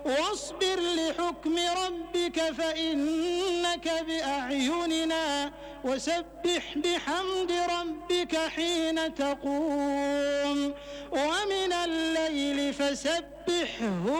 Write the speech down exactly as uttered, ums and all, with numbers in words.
واصبر لحكم ربك فإنك بأعيننا وسبح بحمد ربك حين تقوم ومن الليل فسبحه